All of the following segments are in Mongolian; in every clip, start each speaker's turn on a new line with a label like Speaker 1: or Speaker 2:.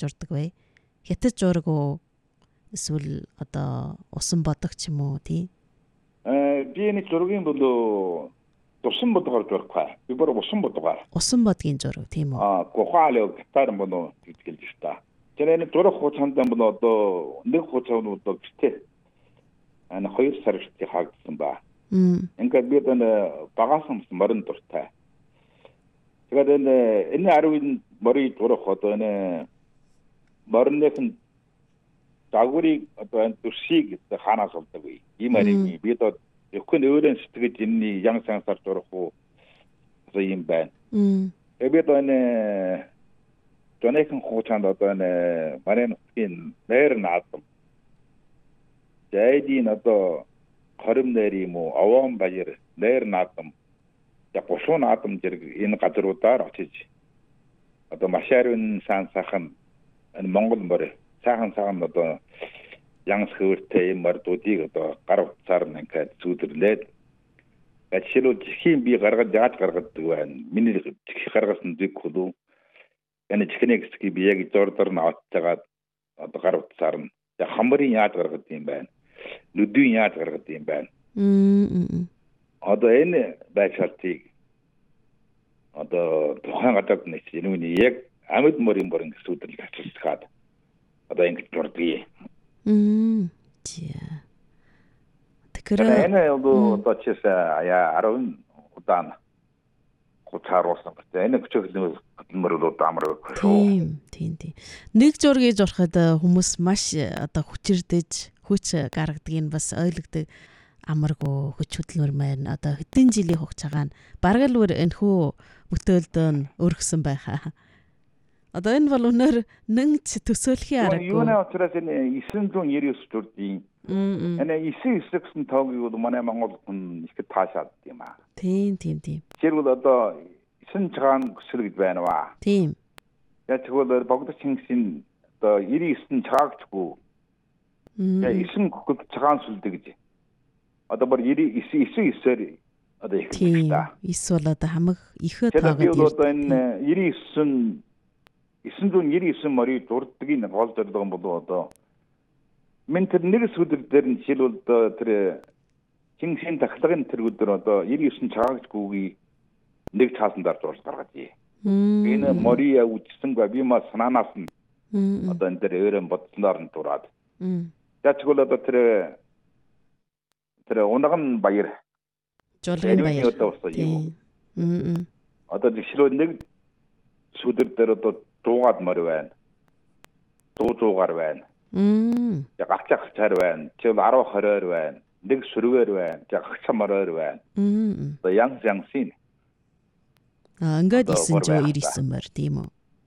Speaker 1: журдаг вэ? Хятад жураг уу? Эсвэл одоо усан бодог ч юм уу тий?
Speaker 2: Би энэ зургийн болоо усан бодгоор зурхаа. Би бүр усан бодгоор.
Speaker 1: Усан бодгийн зураг тийм үү?
Speaker 2: Гохаалаа гитар болоо гэдэг л та. Тэр энэ зурх хугацаанд болоо одоо нэг хугацаанд одоо гэртээ. 2 сар ихтэй хаагдсан ба. Ингээд би энэ багаасан морин дуртай. Тэгээд энэ 10 морийг зурх одоо энэ морных дагварыг одоо энэ дүрсийг хаанаас олдог вэ? Ийм арийн би одоо өхөн өөрийн сэтгэж энэ ян сансаар зурх уу одоо юм байна. Би одоо энэ тонэхэн хугацаанд одоо энэ манай нутгийн нэр наадам. Зайдын одоо хорим нэр юм уу, овоон баяр нэр наадам. Яг бушуу наадам зэрэг энэ газруудаар очиж одоо машаарын сансахан энэ Монгол морь сайхан одоо янс хөвөртэй юм мордуудыг одоо гар утсаар нь ингээд зүудэрлээд жишээлбэл чихийн би яаж гаргадаг вэ? Миний чих гаргасан зүг хөлөө. Энэ чихний хэсгийг би яг зурдар нь авчихад одоо гар утсаар нь хамрын яаж гаргадаг юм байна. Нүдийн яаж гаргадаг юм байна. Одоо энэ байцаалтыг одоо тухайн гадаад нэг энэ яг амьд морийн борон зүудэрлэж ачилсгаад одоо ингэж зурдгийг. Тэгэхээр энэ одоо чишээ 10 удаан хуцааруулсан гэдэг. Энэ хүчтэй мөрөлд амар шүү.
Speaker 1: Тийм. Нэг зургийг зурхад хүмүүс маш одоо хүчирдэж хүч гаргадаг нь бас ойлгодог амаргүй хүч хөдөлмөр маань одоо хэдэн жилийн хугацаагаар бараг л энэхүү бүтээлд өргөсөн байхаа. Одоо энэ бол өнөр нэгч төсөөлхийн аргагүй.
Speaker 2: Юуны учраас энэ 999 төрдийн энэ 99 гэсэн тоогийг бол манай Монгол хүн их таашаад юм аа.
Speaker 1: Тийм.
Speaker 2: Жишээлбэл одоо 9 цагаан көсөл гэж байна ба.
Speaker 1: Тийм.
Speaker 2: Яг тэгвэл Богдо Чингисийн одоо 99 цагаагчгүй. Яг 9 цагаан сүлдэ гэж. Одоо бүр 99-ээр одоо их та.
Speaker 1: 9 бол одоо хамаг ихэ
Speaker 2: таагаад. Тэгээд би одоо энэ 999 морийг дурддгийн гол зорилго бол одоо мен тэр нэг сүдэр дээр нь жишээлбэл тэр Чингисийн тахлагын тэр өдөр одоо 99 цагаагчгүйг нэг цаасандаар зурж гаргаж ий. Энэ мория үжсэн ба би мас санаанаас нь одоо энэ дээр өөрөөр бодсноор нь дураад. Яг тэгвэл одоо тэр унаган баяр
Speaker 1: жолгийн баяр.
Speaker 2: Одоо жишээлбэл нэг сүдэр дээр одоо дуугаад мөр байна. Дуугаар байна. Яг ачаахчаар байна. Жишээл 10-20-оор байна. Нэг сүргээр байна. Яг хацамараар байна. Одоо янсийн.
Speaker 1: Ингээд 999 мөр тийм үү?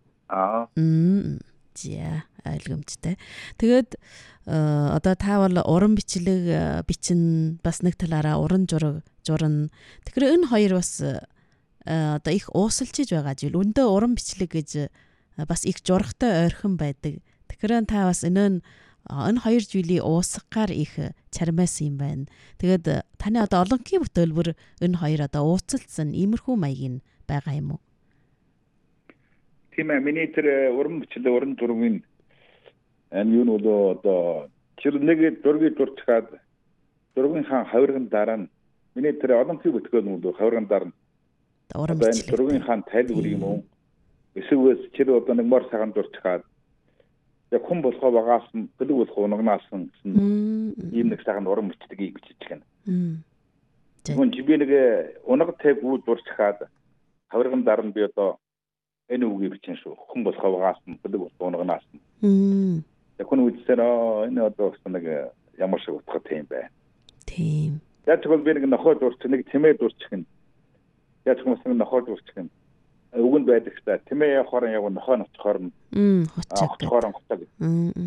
Speaker 1: За ойлгомжтой. Тэгээд одоо та бол уран бичлэг бичин бас нэг талаараа уран журна. Тэгэхээр энэ хоёр бас одоо их уусалчиж байгаа жил. Өндөө уран бичлэг гэж бас их жургатай ойрхон байдаг. Тэгэхээр та бас энэ хоёр зүйлийн уусгаар их чармайсан юм байна. Тэгээд таны одоо олонхийн бүтээлбэр энэ хоёр одоо ууцалцсан иймэрхүү маягийн байгаа юм уу?
Speaker 2: Тийм ээ, миний тэр уран бичлэг уран зургийн юу нь бол одоо тэр нэг зургийг зурчаад зургийн хаан хавирган дараа нь миний тэр олонхийн бүтгэл нь бол хавирган дараа нь уран бичлэг зургийн хаан тайлбар юм уу? Эсвэл тэр одоо нэг мор цагаан дурчгаад яг хүн болохоо багаас нь гэлэг болох унагнаас нь ийм нэг цагаан уран бичлэгийг бичиж гэнэ. Тэгвэл би нэг унагтай гүү дурчгаад хавирган дараа нь би одоо энэ үгийг бичин шүү. Хүн болохоо багаас нь гэлэг болох унагнаас нь. Яг хүн үзсээр энэ одоо нэг ямар шиг утгатай юм бэ?
Speaker 1: Тийм.
Speaker 2: Яг тэгвэл би нэг нохой дурч нэг тэмээ дурчих нь. Яг хүмүүс нэг нохой дурчих нь. Үгэнд байдаг та тэмээ явахаар яг нохой нотхоор нь хоцоор гоцоо гэдэг.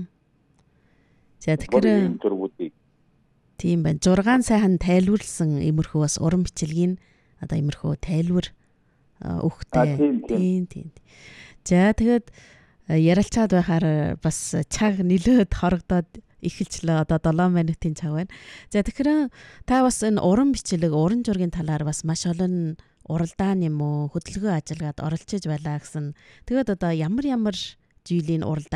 Speaker 1: За тэгэхээр тийм байна. 6 сайхан тайлбарлсан иймэрхүү бас уран бичлэгийн одоо иймэрхүү тайлбар өгөхтэй. Тийм. За тэгээд ярилцаад байхаар бас цаг нилээд хорогдоод эхэлчлээ. Одоо 7 минутын цаг байна. За тэгэхээр та бас энэ уран бичлэг, уран зургийн талаар бас маш олон уралдаан юм уу, хөдөлгөөн ажиллагаад оролцож байлаа гэсэн. Тэгээд одоо ямар жилийн уралдаан